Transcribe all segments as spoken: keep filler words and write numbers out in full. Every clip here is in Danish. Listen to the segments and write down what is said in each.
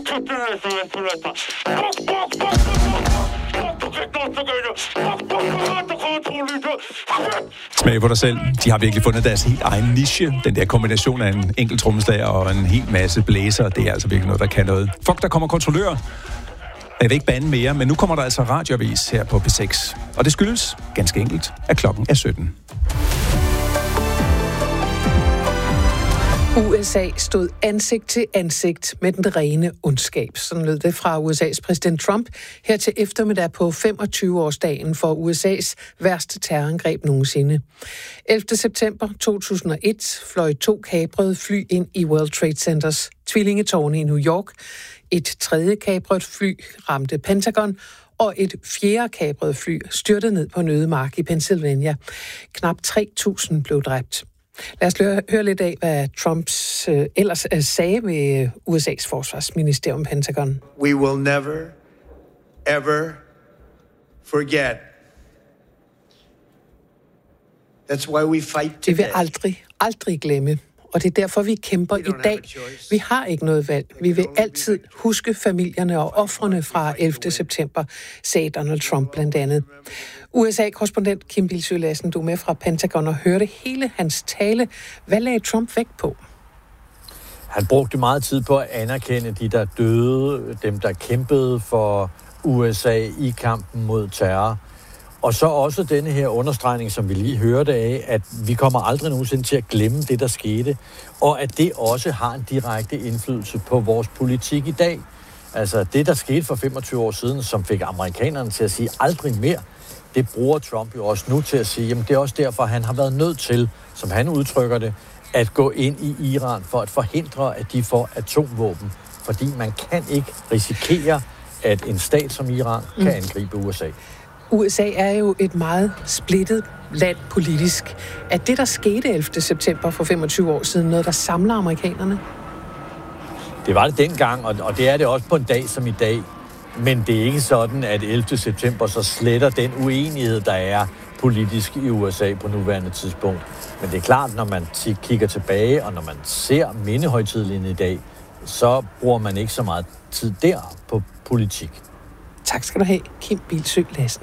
Smag på dig selv. De har virkelig fundet deres helt egen niche. Den der kombination af en enkelt trommeslager og en hel masse blæser, det er altså virkelig noget, der kan noget. Fuck, der kommer kontrollører. Jeg vil ikke bande mere, men nu kommer der altså radioavis her på P seks. Og det skyldes, ganske enkelt, at klokken er sytten. U S A stod ansigt til ansigt med den rene ondskab. Sådan lød det fra U S A's præsident Trump her til eftermiddag på femogtyve-årsdagen for U S A's værste terrorangreb nogensinde. ellevte september to tusind og et fløj to kaprede fly ind i World Trade Centers tvillingetårne i New York. Et tredje kapret fly ramte Pentagon, og et fjerde kapret fly styrtede ned på en ødemark i Pennsylvania. Knap tre tusind blev dræbt. Lad os høre, høre lidt af, hvad Trumps øh, ellers øh, sagde ved U S A's forsvarsministerium Pentagon. We will never, ever forget. That's why we fight today. Vi vil aldrig, aldrig glemme. Og det er derfor, vi kæmper i dag. Vi har ikke noget valg. Vi vil altid huske familierne og ofrene fra ellevte september, sagde Donald Trump blandt andet. U S A-korrespondent Kim Bildsøe Lassen, du er med fra Pentagon og hørte hele hans tale. Hvad lagde Trump vægt på? Han brugte meget tid på at anerkende de, der døde, dem, der kæmpede for U S A i kampen mod terror. Og så også denne her understregning, som vi lige hørte af, at vi kommer aldrig nogensinde til at glemme det, der skete, og at det også har en direkte indflydelse på vores politik i dag. Altså det, der skete for femogtyve år siden, som fik amerikanerne til at sige aldrig mere, det bruger Trump jo også nu til at sige, jamen det er også derfor, han har været nødt til, som han udtrykker det, at gå ind i Iran for at forhindre, at de får atomvåben. Fordi man kan ikke risikere, at en stat som Iran kan angribe U S A. U S A er jo et meget splittet land politisk. Er det, der skete ellevte september for femogtyve år siden, noget, der samler amerikanerne? Det var det dengang, og det er det også på en dag som i dag. Men det er ikke sådan, at ellevte september så sletter den uenighed, der er politisk i U S A på nuværende tidspunkt. Men det er klart, når man kigger tilbage, og når man ser mindehøjtideligheden i dag, så bruger man ikke så meget tid der på politik. Tak skal du have, Kim Bildsøe Lassen.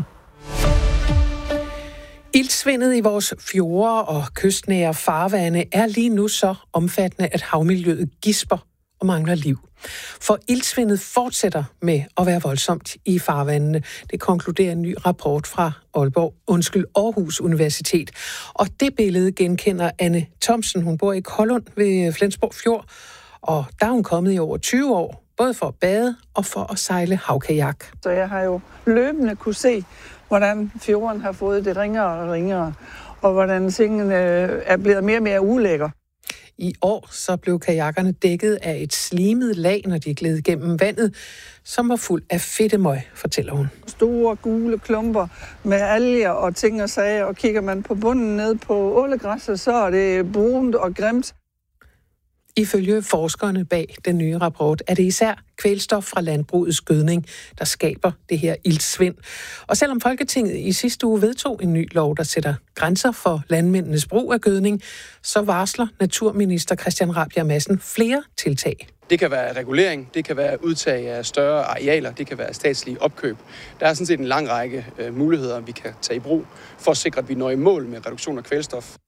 Iltsvindet i vores fjorde og kystnære farvande er lige nu så omfattende, at havmiljøet gisper og mangler liv. For iltsvindet fortsætter med at være voldsomt i farvandene. Det konkluderer en ny rapport fra Aalborg, undskyld, Aarhus Universitet. Og det billede genkender Anne Thomsen. Hun bor i Kollund ved Flensborg Fjord, og der er hun kommet i over tyve år, både for at bade og for at sejle havkajak. Så jeg har jo løbende kunne se, hvordan fjorden har fået det ringere og ringere, og hvordan tingene er blevet mere og mere ulækker. I år så blev kajakkerne dækket af et slimet lag, når de gled gennem vandet, som var fuld af fedtemøg, fortæller hun. Store gule klumper med alger og ting og sager, og kigger man på bunden ned på ålegræsset, så er det brunt og grimt. Ifølge forskerne bag den nye rapport er det især kvælstof fra landbrugets gødning, der skaber det her iltsvind. Og selvom Folketinget i sidste uge vedtog en ny lov, der sætter grænser for landmændenes brug af gødning, så varsler naturminister Christian Rabjerg Madsen flere tiltag. Det kan være regulering, det kan være udtag af større arealer, det kan være statslige opkøb. Der er sådan set en lang række øh, muligheder, vi kan tage i brug for at sikre, at vi når i mål med reduktion af kvælstof.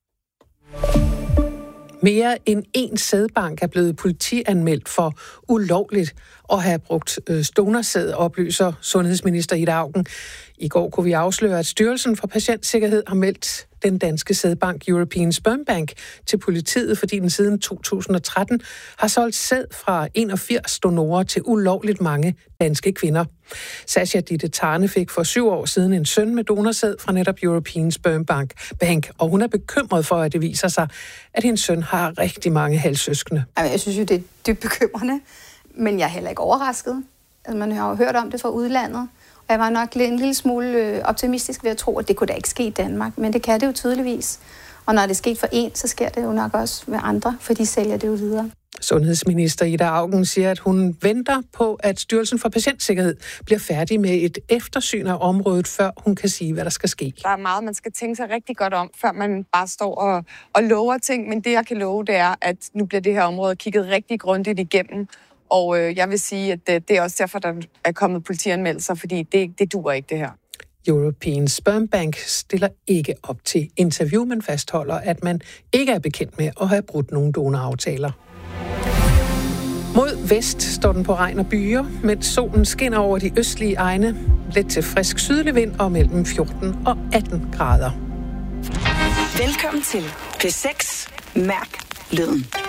Mere end en sædbank er blevet politianmeldt for ulovligt at have brugt donorsæd, oplyser sundhedsminister Ida Auken. I går kunne vi afsløre, at Styrelsen for Patientsikkerhed har meldt den danske sædbank European Sperm Bank til politiet, fordi den siden to tusind og tretten har solgt sæd fra enogfirs donorer til ulovligt mange danske kvinder. Sascha Ditte Tarne fik for syv år siden en søn med donorsæd fra netop European Sperm Bank, Bank, og hun er bekymret for, at det viser sig, at hendes søn har rigtig mange halvsøskende. Jeg synes jo, det er dybt bekymrende, men jeg er heller ikke overrasket. Altså, man har jo hørt om det fra udlandet, og jeg var nok en lille smule optimistisk ved at tro, at det kunne da ikke ske i Danmark, men det kan det jo tydeligvis. Og når det er sket for en, så sker det jo nok også med andre, for de sælger det jo videre. Sundhedsminister Ida Auken siger, at hun venter på, at Styrelsen for Patientsikkerhed bliver færdig med et eftersyn af området, før hun kan sige, hvad der skal ske. Der er meget, man skal tænke sig rigtig godt om, før man bare står og, og lover ting. Men det, jeg kan love, det er, at nu bliver det her område kigget rigtig grundigt igennem. Og øh, jeg vil sige, at det, det er også derfor, der er kommet politianmeldelser, fordi det, det duer ikke, det her. European Sperm Bank stiller ikke op til interview, men fastholder, at man ikke er bekendt med at have brudt nogle donoraftaler. Mod vest står den på regn og byer, mens solen skinner over de østlige egne. Let til frisk sydlig vind og mellem fjorten og atten grader. Velkommen til P seks. Mærk lyden.